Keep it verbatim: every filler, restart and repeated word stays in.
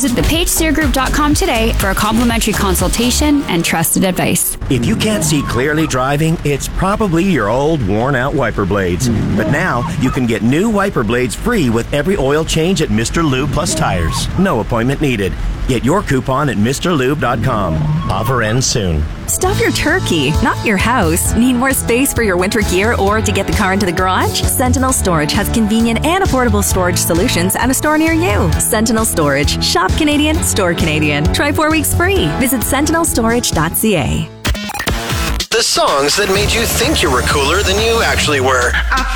Visit the page steer group dot com today for a complimentary consultation and trusted advice. If you can't see clearly driving, it's probably your old worn-out wiper blades. But now you can get new wiper blades free with every oil change at Mister Lube Plus Tires. No appointment needed. Get your coupon at Mr Lube dot com. Offer ends soon. Stuff your turkey, not your house. Need more space for your winter gear or to get the car into the garage? Sentinel Storage has convenient and affordable storage solutions at a store near you. Sentinel Storage. Shop Canadian, store Canadian. Try four weeks free. Visit sentinel storage dot c a. The songs that made you think you were cooler than you actually were.